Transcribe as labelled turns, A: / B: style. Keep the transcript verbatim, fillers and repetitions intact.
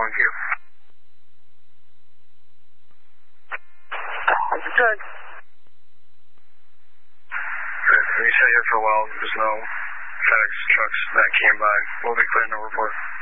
A: one Q.
B: Understood.
A: Good. We stay here for a while. There's no FedEx trucks that came by. We'll be clearing the report.